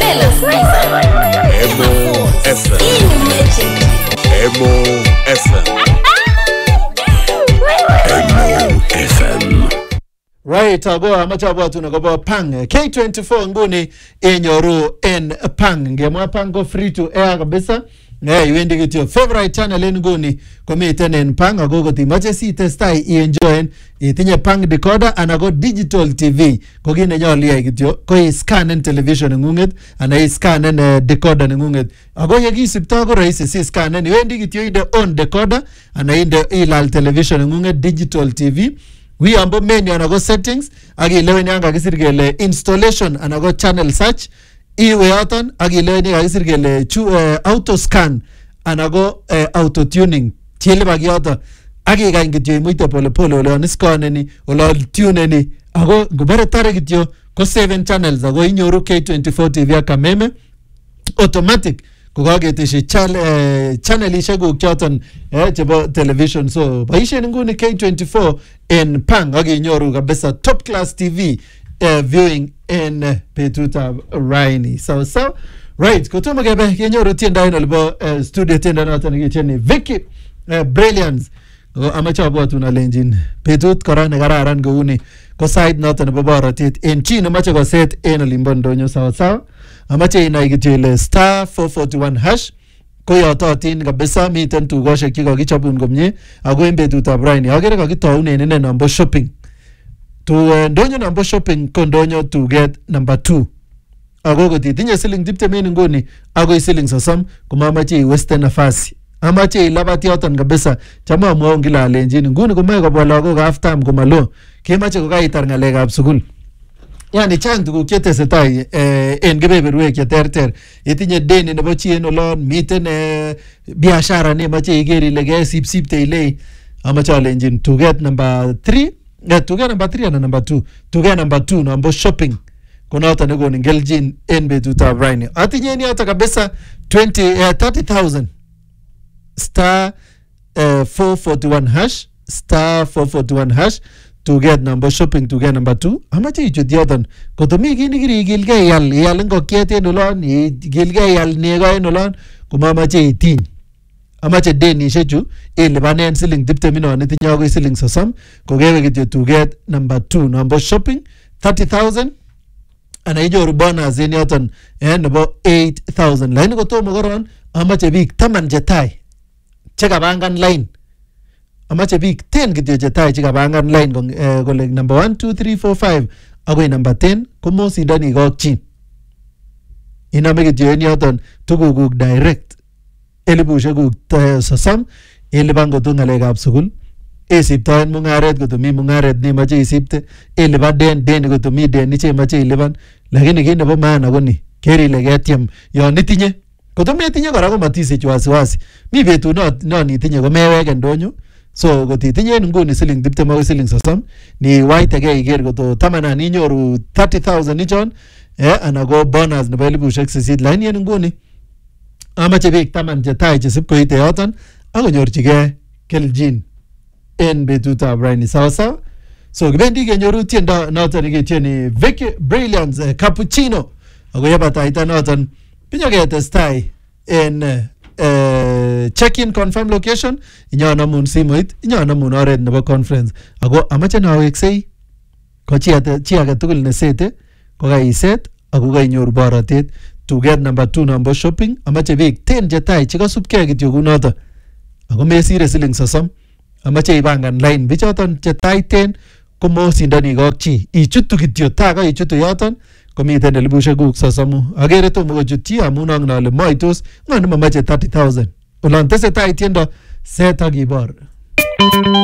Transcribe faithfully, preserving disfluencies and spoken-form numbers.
Emo F M. Emo F M. Emo F M. Right, ago amacha bwatu nagoba pang K twenty-four nguni enyoru en pang ngemwa pang go free to air kabisa. Eh iwendi kityo favorite channel en nguni komiten en pang ago goti mache si testai i enjoy itinye pang decoder anago digital T V ko gine nyoli ya kityo ko i scan en television ngunget ana i scan en uh, decoder ngunget ago yegi sipta ko rahisi si scan en iwendi kityo inde on decoder ana inde ilal television ngunget digital T V. We ambo menu anago settings agi leweni anga kisirgele installation anago channel search iwe yoton agi leweni anga kisirgele chu uh, auto scan anago uh, auto tuning chile bagi yoton agi ga ngityo imuite pole pole ole on scan ni ole tune ni ago ngubare tare kityo ko seven channels ago inyoru K twenty-four T V akameme automatic kukageteshi channel uh, channel ishegu choton eh chebo television so baishe nguni K twenty-four en pang agi nyoru kabisa top class T V uh, viewing in uh, Petuta Raini so so right kutuma gebe kenyoru tienda ino libo uh, studio tienda nata nikicheni Vicky uh, Brilliance amacha bwa tunalenjin Petut kora negararan gouni ko side nata nebo borotet en chino mache ko set en olimbondonyo sawa sawa amache inai kityo star four forty-one hash ko yototin kabisa miten tugoshek chikokichobun komye ako en betutab raini agere kakitaunen ine nambo shopping to uh, ndonyo nambo shopping ko ndonyo tuget number two ako kotitinye siling tiptem en nguni ako siling sosom komamache iweste nafasi amache ilabat yoton kabisa chama amwaun kila alenjin nguni komae kobwa lagok half time komalo kemache kokaitar ngalekab sukul. Yani chang tuguk chetesetai eh, en kebeberwek cheterter itinye deni nebo chi en olon miten eh, biashara nemache iker ile kesipsipte ile amache alenjin tuget number three eh, tuget number three ana number two tuget number two nambo shopping konoto nekonin keljin en betutab raini atinye ni hata kabisa twenty uh, thirty thousand star uh, four forty-one hash star four forty-one hash to get number shopping to get number two amache ichut yoton kotomi kini kiri gilge yal yal ngokiet en olon gilge yal nego en olon komamache itin amache deni shechu ilibanen siling tiptem ino nitinye agoi siling sosom kokewe kityo to get number two number shopping thirty thousand ana inyoru bonus en yoton eh nebo eight thousand lakini kotomo koron amache biik taman chetai chekabangan line amache biik ten kityo chetai chekabangan line kole uh, number one two three four five agoi number ten komosindoni kokchin iname kityo en yoton tugukuk direct elibushekuk uh, sosom iliban kotu ngalekab sukul isiptoen mungaret kotomi mungaret nemache isipte iliban den den kotomi den nichemache iliban lakini kit nebo maana koni ker ile ketyem yon itinye kotometinye kora komatisich wasiwasi mi betut non itinye komeweke ndonyo so kotitinye nguni siling tiptem agoi siling sosom ni waitege iker koto tamanan inyoru thirty thousand ichon eh ana go bonus nebo elibushek sisit lakini en nguni amache biik taman chetai chesip koite yoton akonyorchige keljin en betutab raini sawa sawa so kibendi kenyoru tiendo noton niketieni Vicky Brilliance uh, Cappuccino ako yebataita noton pinyoketestai en uh, check-in confirm location inyonamun simoit inyonamun oret nebo conference ako amache naweksei ko chi age tugul nesete ko kaiset ako kainyoru borotet to get number two number shopping amache biik ten chetai chekasubkei kityo kunoto ako mesire siling sosom amache ibangan line bichoton chetai ten komosindoni kokchi ichutu kityo taka ichutu yoton komiten elibushekuk sosomu agere tomo kochutyi amun ang nale moitos ngani mamache thirty thousand olon tesetai tiendo set akibor